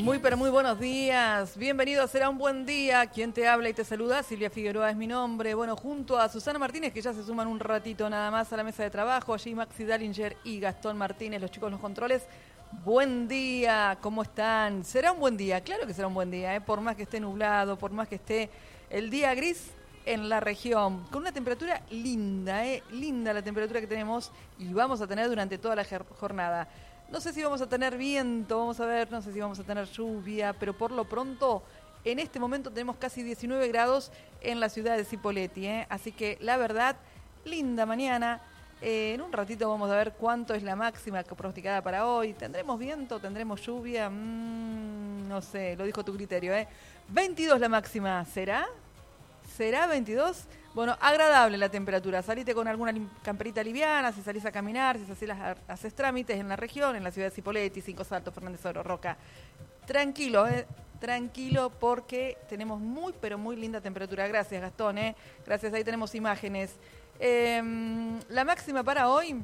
Muy pero muy buenos días, bienvenido a Será un Buen Día. Quien te habla y te saluda, Silvia Figueroa es mi nombre. Bueno, junto a Susana Martínez, que ya se suman un ratito nada más a la mesa de trabajo, allí Maxi Dallinger y Gastón Martínez, los chicos en los controles. Buen día, ¿cómo están? ¿Será un buen día? Claro que será un buen día, por más que esté nublado, por más que esté el día gris en la región, con una temperatura linda, linda la temperatura que tenemos y vamos a tener durante toda la jornada. No sé si vamos a tener viento, vamos a ver, no sé si vamos a tener lluvia, pero por lo pronto, en este momento tenemos casi 19 grados en la ciudad de Cipolletti, así que la verdad, linda mañana. En un ratito vamos a ver cuánto es la máxima pronosticada para hoy. ¿Tendremos viento? ¿Tendremos lluvia? No sé, lo dijo tu criterio, 22 la máxima, ¿será? ¿Será 22? Bueno, agradable la temperatura. Salite con alguna camperita liviana, si salís a caminar, si haces trámites en la región, en la ciudad de Cipolletti, Cinco Saltos, Fernández Oro, Roca. Tranquilo, tranquilo, porque tenemos muy, pero muy linda temperatura. Gracias, Gastón, Gracias, ahí tenemos imágenes. La máxima para hoy,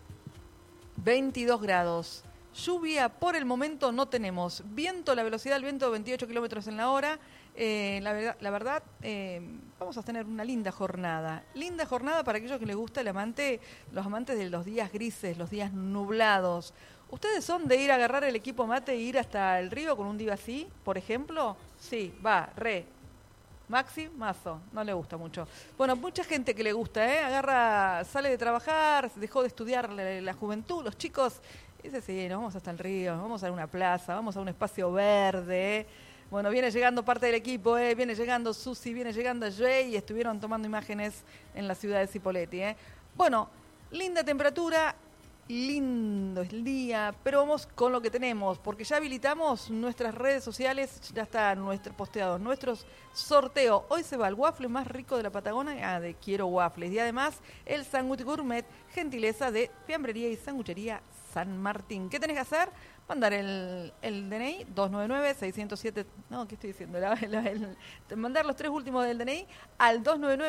22 grados. Lluvia por el momento no tenemos. Viento, la velocidad del viento 28 kilómetros en la hora. La verdad, vamos a tener una linda jornada. Linda jornada para aquellos que les gusta los amantes de los días grises, los días nublados. ¿Ustedes son de ir a agarrar el equipo mate e ir hasta el río con un día así, por ejemplo? Sí, Maxi, mazo, no le gusta mucho. Bueno, mucha gente que le gusta, agarra, sale de trabajar, dejó de estudiar la juventud, los chicos. Dice, sí, nos vamos hasta el río, vamos a una plaza, vamos a un espacio verde. Bueno, viene llegando parte del equipo, viene llegando Susi, viene llegando Jay y estuvieron tomando imágenes en la ciudad de Cipolletti. Bueno, linda temperatura, lindo es el día, pero vamos con lo que tenemos, porque ya habilitamos nuestras redes sociales, ya está posteados nuestros sorteos. Hoy se va el waffle más rico de la Patagonia, de Quiero Waffles, y además el sándwich gourmet, gentileza de Fiambrería y Sanguchería San Martín. ¿Qué tenés que hacer? Mandar el DNI 299-607... No, ¿qué estoy diciendo? Mandar los tres últimos del DNI al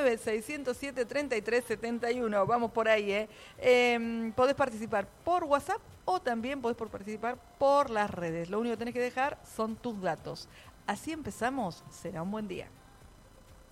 299-607-3371. Vamos por ahí, podés participar por WhatsApp o también podés participar por las redes. Lo único que tenés que dejar son tus datos. Así empezamos. Será un buen día.